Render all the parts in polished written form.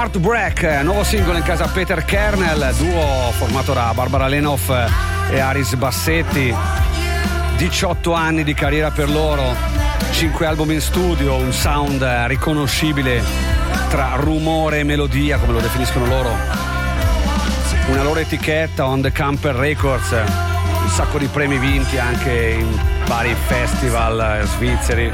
Heartbreak, nuovo singolo in casa Peter Kernel, duo formato da Barbara Lenoff e Aris Bassetti. 18 anni di carriera per loro, 5 album in studio, un sound riconoscibile tra rumore e melodia, come lo definiscono loro. Una loro etichetta, On The Camper Records, un sacco di premi vinti anche in vari festival svizzeri.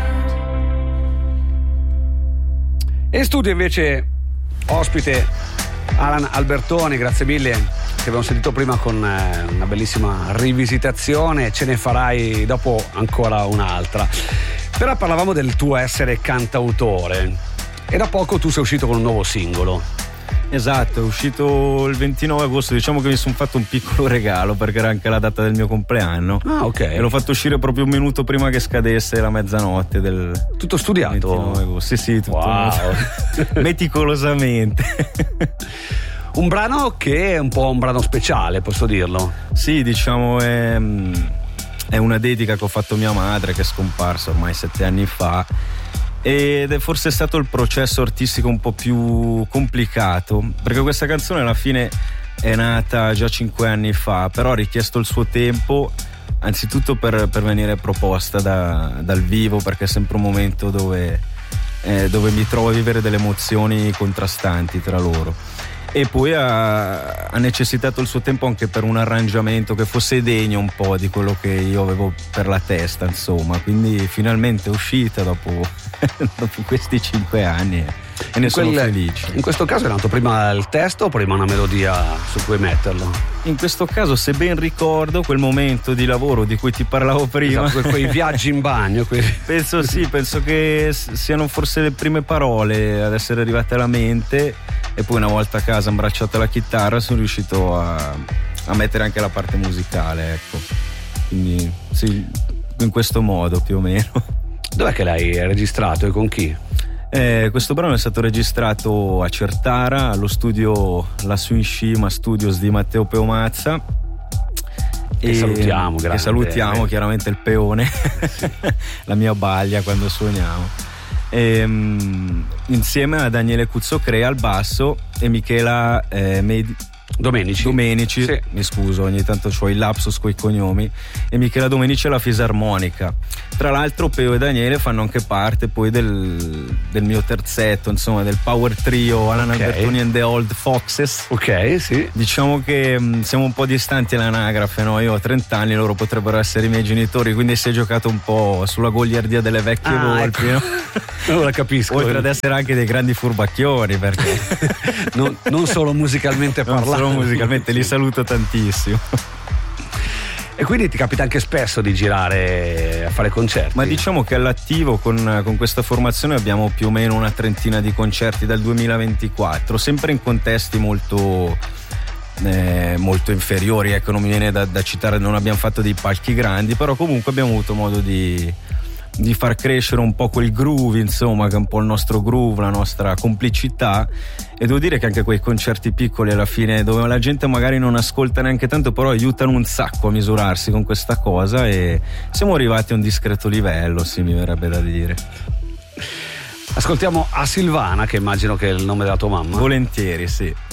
E in studio invece ospite Alan Albertoni, grazie mille, che abbiamo sentito prima con una bellissima rivisitazione, ce ne farai dopo ancora un'altra. Però parlavamo del tuo essere cantautore e da poco tu sei uscito con un nuovo singolo. Esatto, è uscito il 29 agosto, diciamo che mi sono fatto un piccolo regalo perché era anche la data del mio compleanno. Ah, ok. E l'ho fatto uscire proprio un minuto prima che scadesse la mezzanotte del... Tutto studiato? 29 agosto. Sì, tutto. Wow. Meticolosamente. Un brano che è un po' un brano speciale, posso dirlo? Sì, diciamo è una dedica che ho fatto a mia madre, che è scomparsa ormai 7 anni fa, ed è forse stato il processo artistico un po' più complicato, perché questa canzone alla fine è nata già 5 anni fa, però ha richiesto il suo tempo, anzitutto per venire proposta dal vivo, perché è sempre un momento dove mi trovo a vivere delle emozioni contrastanti tra loro. E poi ha necessitato il suo tempo anche per un arrangiamento che fosse degno un po' di quello che io avevo per la testa, insomma. Quindi finalmente è uscita dopo questi 5 anni e ne sono felice. In questo caso è nato prima il testo o prima una melodia su cui metterlo? In questo caso, se ben ricordo, quel momento di lavoro di cui ti parlavo prima, esatto, quei viaggi in bagno, penso che siano forse le prime parole ad essere arrivate alla mente, e poi una volta a casa imbracciata la chitarra sono riuscito a mettere anche la parte musicale, ecco. Quindi sì, in questo modo più o meno. Dov'è che l'hai registrato e con chi? Questo brano è stato registrato a Certara, allo studio La Suinshima Studios di Matteo Peomazza. Che salutiamo, grande. Che salutiamo, chiaramente il peone, sì. La mia baglia quando suoniamo. Insieme a Daniele Cuzzocrea al basso e Michela Domenici, sì. Mi scuso, ogni tanto c'ho il lapsus coi cognomi, e Michela Domenici alla fisarmonica. Tra l'altro Peo e Daniele fanno anche parte poi del mio terzetto, insomma, del power trio Alan Albertoni and the Old Foxes. Ok, sì. Diciamo che siamo un po' distanti all'anagrafe, no? Io ho 30 anni, loro potrebbero essere i miei genitori, quindi si è giocato un po' sulla goliardia delle vecchie volpi, ecco. No? Non la capisco. Oltre ad essere anche dei grandi furbacchioni, perché non solo musicalmente parlando. Non solo musicalmente, li saluto tantissimo. E quindi ti capita anche spesso di girare a fare concerti? Ma diciamo che all'attivo con questa formazione abbiamo più o meno una trentina di concerti dal 2024, sempre in contesti molto inferiori, ecco, non mi viene da citare, non abbiamo fatto dei palchi grandi, però comunque abbiamo avuto modo di far crescere un po' quel groove, insomma, che è un po' il nostro groove, la nostra complicità. E devo dire che anche quei concerti piccoli alla fine, dove la gente magari non ascolta neanche tanto, però aiutano un sacco a misurarsi con questa cosa, e siamo arrivati a un discreto livello, sì, mi verrebbe da dire. Ascoltiamo A Silvana, che immagino che è il nome della tua mamma. Volentieri, sì.